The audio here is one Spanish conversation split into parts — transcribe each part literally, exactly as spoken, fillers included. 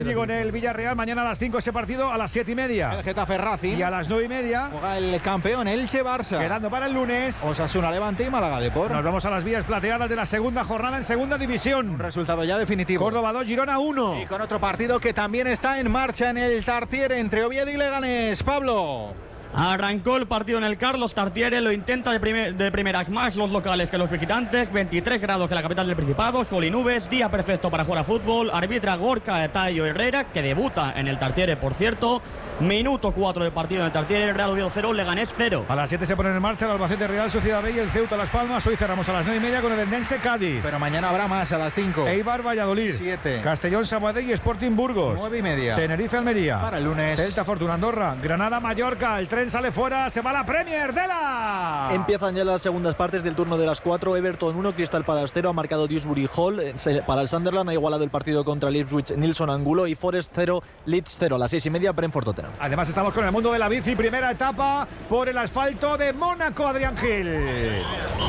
Digo, en el Villarreal, mañana a las cinco ese partido, a las siete y media. El Getafe Racing. Y a las nueve y media juega el campeón Elche Barça. Quedando para el lunes Osasuna Levante y Málaga Depor. Nos vamos a las vías plateadas de la segunda jornada en segunda división. Un resultado ya definitivo. Córdoba dos, Girona uno. Y con otro partido que también está en marcha en el Tartiere entre Oviedo y Leganés. Pablo. Arrancó el partido en el Carlos Tartiere, lo intenta de, primer, de primeras más los locales que los visitantes. veintitrés grados en la capital del Principado, sol y nubes, día perfecto para jugar a fútbol. Arbitra Gorka Tayo Herrera, que debuta en el Tartiere, por cierto. Minuto cuatro de partido en el Tartiere, Real Oviedo cero, Leganés cero. A las siete se ponen en marcha el Albacete Real Sociedad B y el Ceuta Las Palmas. Hoy cerramos a las nueve y media con el Endense Cádiz. Pero mañana habrá más a las cinco. Eibar Valladolid. siete. Castellón Sabadell y Sporting Burgos. nueve y media. Tenerife Almería. Para el lunes. Celta Fortuna Andorra. Granada Mallorca. El tren sale fuera. Se va la Premier de la. Empiezan ya las segundas partes del turno de las cuatro. Everton uno, Crystal Palace cero. Ha marcado Dewsbury Hall. Para el Sunderland ha igualado el partido contra el Ipswich Nilson Angulo. Y Forest cero, Leeds cero. A las seis y media, Brentford Tottenham. Además estamos con el mundo de la bici. Primera etapa por el asfalto de Mónaco, Adrián Gil.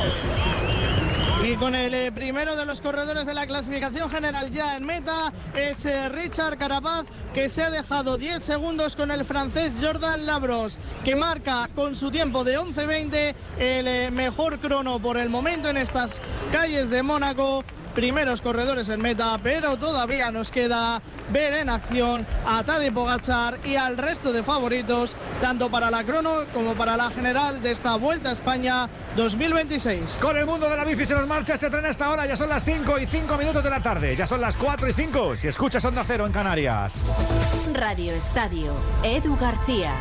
Y con el eh, primero de los corredores de la clasificación general ya en meta es eh, Richard Carapaz, que se ha dejado diez segundos con el francés Jordan Labros, que marca con su tiempo de once veinte el eh, mejor crono por el momento en estas calles de Mónaco. Primeros corredores en meta, pero todavía nos queda ver en acción a Tadej Pogačar y al resto de favoritos, tanto para la crono como para la general de esta Vuelta a España dos mil veintiséis. Con el mundo de la bici se nos marcha este tren hasta ahora. Ya son las cinco y cinco minutos de la tarde. Ya son las cuatro y cinco. Si escuchas Onda Cero en Canarias. Radio Estadio, Edu García.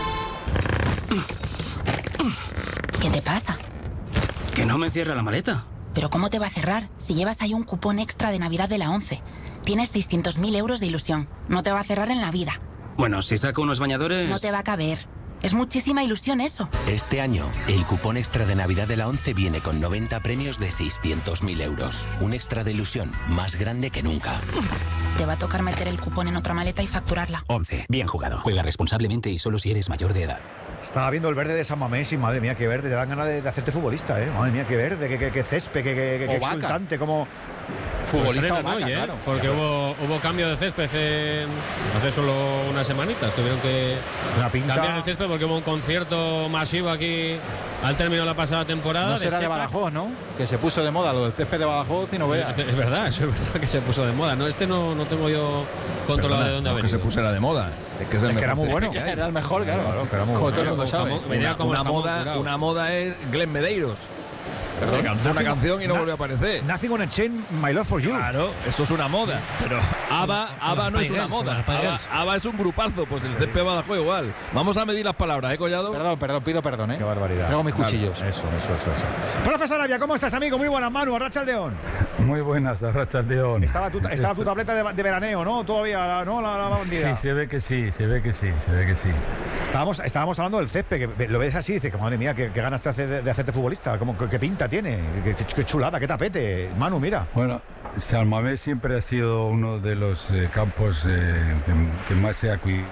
¿Qué te pasa? Que no me cierra la maleta. ¿Pero cómo te va a cerrar si llevas ahí un cupón extra de Navidad de la ONCE? Tienes seiscientos mil euros de ilusión. No te va a cerrar en la vida. Bueno, si saco unos bañadores... No te va a caber. Es muchísima ilusión eso. Este año, el cupón extra de Navidad de la ONCE viene con noventa premios de seiscientos mil euros. Un extra de ilusión más grande que nunca. Te va a tocar meter el cupón en otra maleta y facturarla. ONCE. Bien jugado. Juega responsablemente y solo si eres mayor de edad. Estaba viendo el verde de San Mamés y madre mía, qué verde. Te dan ganas de, de hacerte futbolista, ¿eh? Madre mía, qué verde, qué, qué, qué césped, qué, qué, qué exultante, como... Futbolista pues vaca, hoy, ¿eh? claro. Porque hubo, hubo cambio de césped en, hace solo unas semanitas. Tuvieron que Una pinta... cambiar el césped porque hubo un concierto masivo aquí al término de la pasada temporada. No será de, de Badajoz, ¿no? Que se puso de moda lo del césped de Badajoz y no veas. Es, es verdad, eso es verdad que se puso de moda. No, este no, no tengo yo controlado de dónde ha no, venido. que se pusiera de moda. Es que, es el es que era muy bueno. Era el mejor, claro. claro que era muy como bueno. todo el mundo sabe. Jamón, venía Una, como una el jamón moda, curado. una moda es Glenn Medeiros. Perdón, que cantó una Nothing- canción y no na- volvió a aparecer. Nothing on a chain, my love for you. Claro, eso es una moda. Pero ABBA, ABBA no es una moda. ABBA, ABBA es un grupazo. Pues el césped Badajoz igual. Vamos a medir las palabras, ¿eh, Collado? Perdón, perdón, pido perdón, ¿eh? Qué barbaridad. Traigo mis cuchillos. Claro, eso, eso, eso, eso. Profesor Arabia, ¿cómo estás, amigo? Muy buenas, Manu, Arrachaldeón. Muy buenas, Arrachaldeón. Estaba tu, estaba tu tableta de, de veraneo, ¿no? Todavía, ¿no? La, la bandida. Sí, se ve que sí, se ve que sí, se ve que sí. Estábamos, estábamos hablando del césped, que lo ves así y dices, que madre mía, qué, qué ganas te hace de, de hacerte futbolista, como, qué, qué pinta tiene, qué, qué, qué chulada, qué tapete. Manu, mira. Bueno, San Mamés siempre ha sido uno de los eh, campos eh, que, que más se ha cuidado,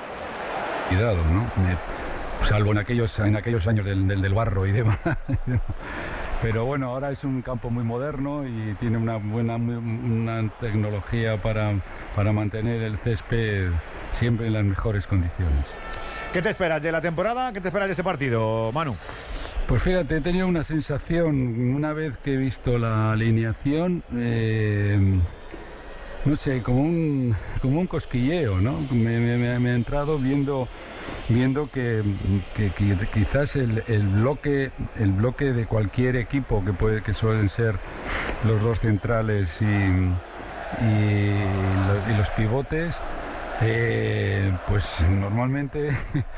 ¿no? Eh, salvo en aquellos, en aquellos años del, del, del barro y demás. Pero bueno, ahora es un campo muy moderno y tiene una buena muy, una tecnología para, para mantener el césped siempre en las mejores condiciones. ¿Qué te esperas de la temporada? ¿Qué te esperas de este partido, Manu? Pues fíjate, he tenido una sensación una vez que he visto la alineación, eh, no sé, como un, como un cosquilleo, ¿no? Me, me, me ha entrado viendo, viendo que, que, que quizás el, el, bloque, el bloque de cualquier equipo, que, puede, que suelen ser los dos centrales y, y, lo, y los pivotes, eh, pues normalmente...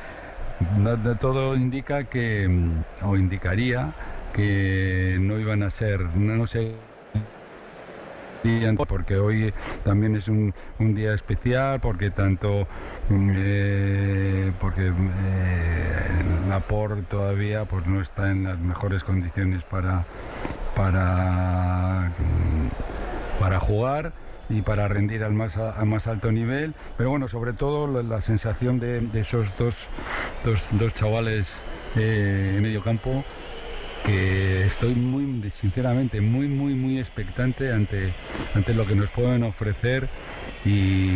todo indica que, o indicaría que no iban a ser, no, no sé, porque hoy también es un, un día especial, porque tanto, eh, porque eh, Laporte todavía pues no está en las mejores condiciones para, para, para jugar y para rendir al más, a, a más alto nivel, pero bueno, sobre todo la, la sensación de, de esos dos, dos, dos chavales eh, en medio campo, que estoy muy, sinceramente, muy, muy, muy expectante ante, ante lo que nos pueden ofrecer y